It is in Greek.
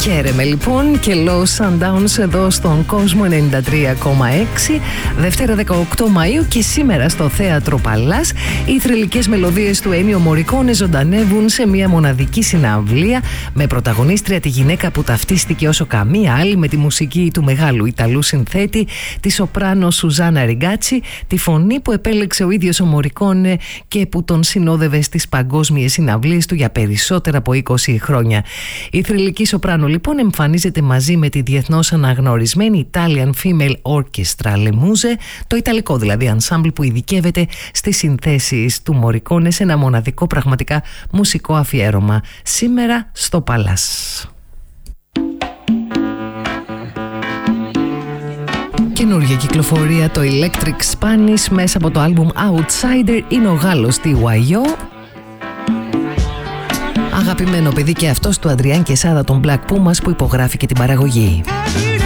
Χαίρεμε λοιπόν και Low Sundowns εδώ στον κόσμο 93,6 Δευτέρα 18 Μαΐου και σήμερα στο Θέατρο Παλάς οι θρυλικές μελωδίες του Ennio Morricone ζωντανεύουν σε μια μοναδική συναυλία με πρωταγωνίστρια τη γυναίκα που ταυτίστηκε όσο καμία άλλη με τη μουσική του μεγάλου Ιταλού συνθέτη, τη σοπράνο Σουζάνα Ριγκάτσι, τη φωνή που επέλεξε ο ίδιος ο Morricone και που τον συνόδευε στις παγκόσμιες συναυλίες του για περισσότερα από 20 χρόνια. Η θρυλική σοπράνο λοιπόν εμφανίζεται μαζί με τη διεθνώς αναγνωρισμένη Italian Female Orchestra Le Muse, το ιταλικό δηλαδή ενσάμπλ που ειδικεύεται στις συνθέσεις του Morricone σε ένα μοναδικό πραγματικά μουσικό αφιέρωμα σήμερα στο Παλάς. Καινούργια κυκλοφορία το Electric Spanish μέσα από το άλμπουμ Outsider είναι ο Γάλλος TYO. Αγαπημένο παιδί και αυτός του Αντριάν Κεσάδα των Black Pumas που υπογράφει και την παραγωγή.